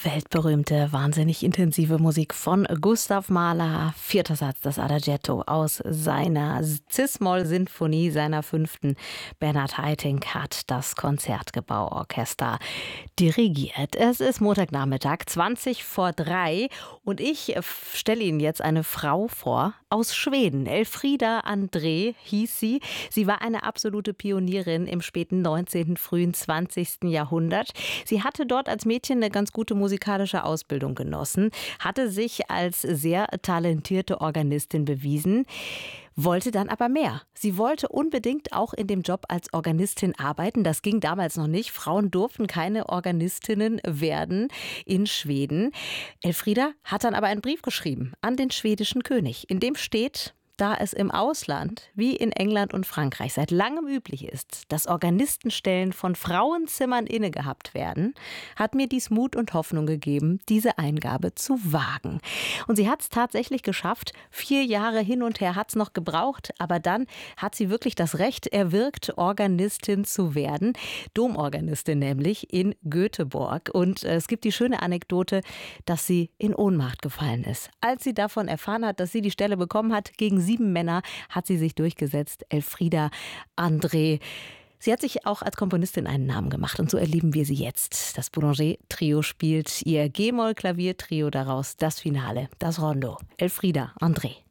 Weltberühmte, wahnsinnig intensive Musik von Gustav Mahler. Vierter Satz, das Adagietto aus seiner Cis-Moll-Sinfonie, seiner fünften. Bernhard Haitink hat das Konzertgebauorchester dirigiert. Es ist Montagnachmittag, 3:20 und ich stelle Ihnen jetzt eine Frau vor aus Schweden. Elfrieda André hieß sie. Sie war eine absolute Pionierin im späten 19., frühen 20. Jahrhundert. Sie hatte dort als Mädchen eine ganz gute musikalische Ausbildung genossen, hatte sich als sehr talentierte Organistin bewiesen, wollte dann aber mehr. Sie wollte unbedingt auch in dem Job als Organistin arbeiten. Das ging damals noch nicht. Frauen durften keine Organistinnen werden in Schweden. Elfrieda hat dann aber einen Brief geschrieben an den schwedischen König, in dem steht: Da es im Ausland, wie in England und Frankreich, seit langem üblich ist, dass Organistenstellen von Frauenzimmern innegehabt werden, hat mir dies Mut und Hoffnung gegeben, diese Eingabe zu wagen. Und sie hat es tatsächlich geschafft. 4 Jahre hin und her hat es noch gebraucht, aber dann hat sie wirklich das Recht erwirkt, Organistin zu werden. Domorganistin nämlich in Göteborg. Und es gibt die schöne Anekdote, dass sie in Ohnmacht gefallen ist. Als sie davon erfahren hat, dass sie die Stelle bekommen hat, gegen 7 Männer hat sie sich durchgesetzt. Elfrieda André. Sie hat sich auch als Komponistin einen Namen gemacht und so erleben wir sie jetzt. Das Boulanger-Trio spielt ihr G-Moll-Klavier-Trio, daraus das Finale, das Rondo. Elfrieda André.